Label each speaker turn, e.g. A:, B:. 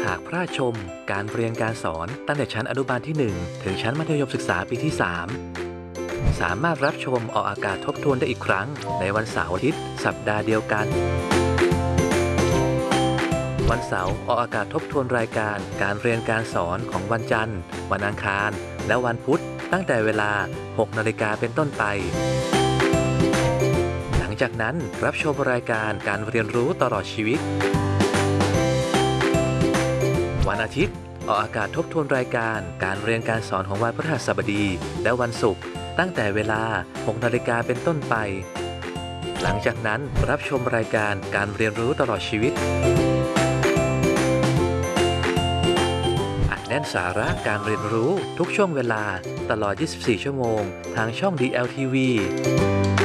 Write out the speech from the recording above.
A: หากพลาดชมการเรียนการสอนตั้งแต่ชั้นอนุบาลที่ 1 ถึงชั้นมัธยมศึกษาปีที่ 3 สามารถรับชมออกอากาศทบทวนได้อีกครั้งในวันเสาร์อาทิตย์สัปดาห์เดียวกันวันเสาร์ออกอากาศทบทวนรายการการเรียนการสอนของวันจันทร์วันอังคารและวันพุธตั้งแต่เวลา 6 นาฬิกาเป็นต้นไปหลังจากนั้นรับชมรายการการเรียนรู้ตลอดชีวิตวันอาทิตย์ออกอากาศทบทวนรายการการเรียนการสอนของวันพฤหัสบดีและวันศุกร์ตั้งแต่เวลา 6 นาฬิกาเป็นต้นไปหลังจากนั้นรับชมรายการการเรียนรู้ตลอดชีวิตอัดแน่นสาระการเรียนรู้ทุกช่วงเวลาตลอด 24 ชั่วโมงทางช่อง DLTV